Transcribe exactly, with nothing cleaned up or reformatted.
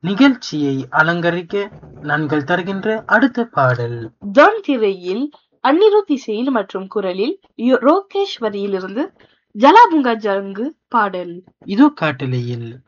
நிகழ்ச்சியை அலங்கரிக்க நான்கள் தருகின்ற அடுத்த பாடல் ஜான் திரையில் அன்னிருத் இசையில் மற்றும் குரலில் யு- ரோகேஷ் வரியிலிருந்து ஜலாபுங்கா ஜங்கு பாடல். இதோ காட்டலையில்